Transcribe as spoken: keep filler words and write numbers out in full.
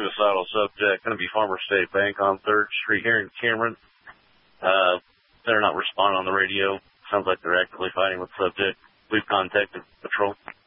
suicidal subject. Going to be Farmer State Bank on third Street here in Cameron. Uh, they're not responding on the radio. Sounds like they're actively fighting with the subject. We've contacted patrol.